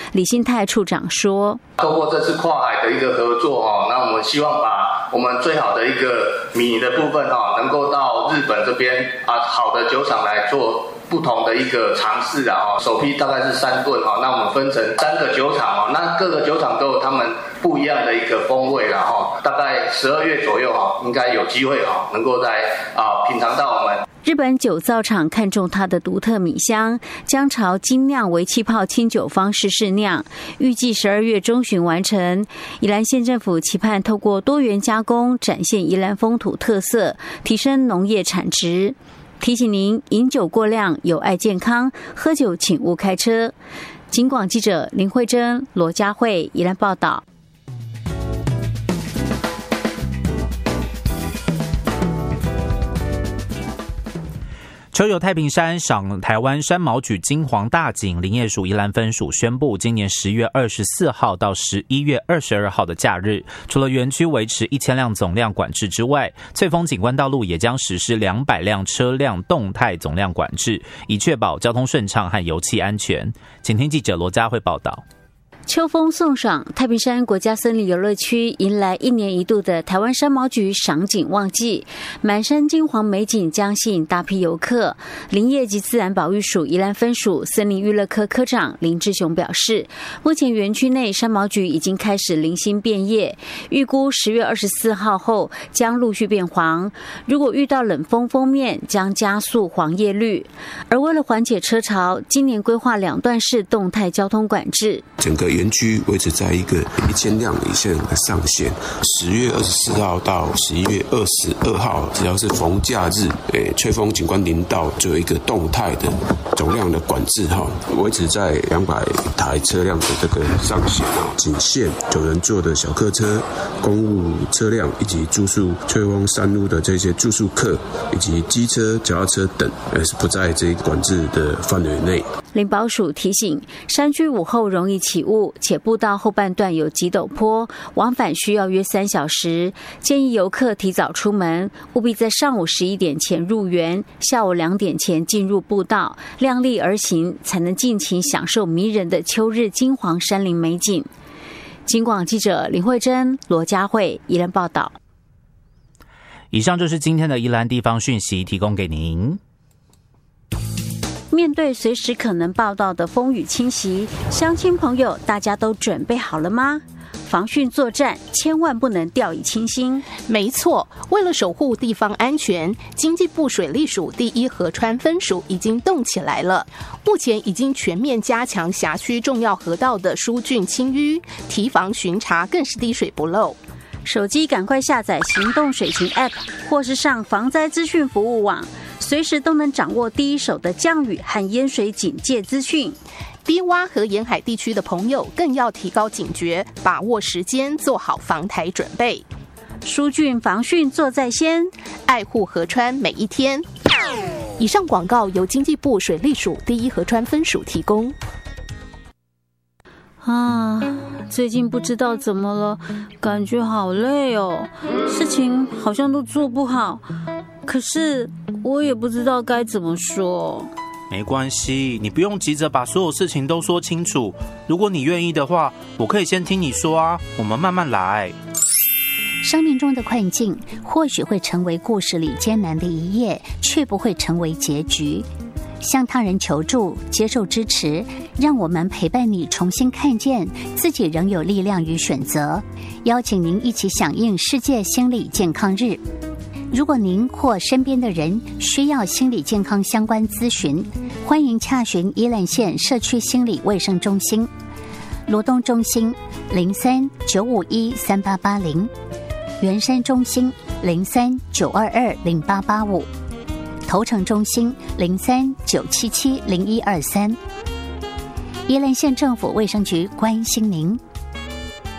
李新泰处长说： 透过这次跨海的一个合作，那我们希望把我们最好的一个米的部分能够到日本这边好的酒厂来做不同的一个尝试首批大概是3吨那我们分成3个酒厂那各个酒厂都有他们不一样的一个风味大概12月左右应该有机会能够在品尝到我们。 日本酒造厂看中它的独特米香，将朝精酿为气泡清酒方式试酿，预计12月中旬完成。宜兰县政府期盼透过多元加工，展现宜兰风土特色，提升农业产值。提醒您，饮酒过量有碍健康，喝酒请勿开车。警广记者林慧珍、罗佳慧宜兰报道。 秋游太平山赏台湾山毛榉金黄大景，林业署宜兰分署宣布，今年10月24号到11月22号的假日，除了园区维持1000辆总量管制之外，翠峰景观道路也将实施200辆车辆动态总量管制，以确保交通顺畅和油气安全。请听记者罗佳慧报道。 秋风送爽，太平山国家森林游乐区迎来1年1度的台湾山毛榉赏景旺季，满山金黄美景将吸引大批游客。林业及自然保育署宜兰分署森林娱乐科科长林志雄表示，目前园区内山毛榉已经开始零星变叶，预估10月24号后将陆续变黄，如果遇到冷风锋面将加速黄叶绿。而为了缓解车潮，今年规划2段式动态交通管制， 整个园区维持在一个1000辆以下的上限。10月24号到11月22号，只要是逢假日，翠峰景观林道就有一个动态的总量的管制维持在200台车辆的这个上限仅限9人座的小客车、公务车辆以及住宿翠峰山路的这些住宿客以及机车、脚踏车等，是不在这个管制的范围内。 林保署提醒，山区午后容易起雾，且步道后半段有急陡坡，往返需要约3小时，建议游客提早出门，务必在上午11点前入园，下午2点前进入步道，量力而行，才能尽情享受迷人的秋日金黄山林美景。警广记者林慧珍、罗佳慧宜兰报道。 以上就是今天的宜兰地方讯息，提供给您。 面对随时可能报道的风雨侵袭，乡亲朋友大家都准备好了吗？防汛作战千万不能掉以轻心。 没错，为了守护地方安全，经济部水利署第1河川分署已经动起来了。目前已经全面加强辖区重要河道的疏浚清淤，提防巡查更是滴水不漏。 手机赶快下载行动水情 App， 或是上防灾资讯服务网，随时都能掌握第一手的降雨和淹水警戒资讯。 低洼和沿海地区的朋友更要提高警觉，把握时间，做好防台准备。 疏浚防汛做在先， 爱护河川每一天。以上广告由经济部水利署第1河川分署提供。 最近不知道怎么了，感觉好累哦，事情好像都做不好，可是我也不知道该怎么说。 没关系，你不用急着把所有事情都说清楚。如果你愿意的话，我可以先听你说啊，我们慢慢来。 生命中的困境或许会成为故事里艰难的一页，却不会成为结局。向他人求助，接受支持，让我们陪伴你重新看见自己仍有力量与选择。邀请您一起响应世界心理健康日。如果您或身边的人需要心理健康相关咨询，欢迎洽询宜兰县社区心理卫生中心、罗东中心03-951-3880、圆山中心03-922-0885、头城中心03-977-0123。宜兰县政府卫生局关心您。